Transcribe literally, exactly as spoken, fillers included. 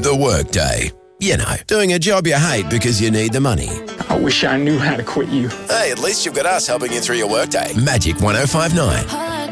The Workday. You know, doing a job you hate because you need the money. I wish I knew how to quit you. Hey, at least you've got us helping you through your workday. Magic one oh five nine.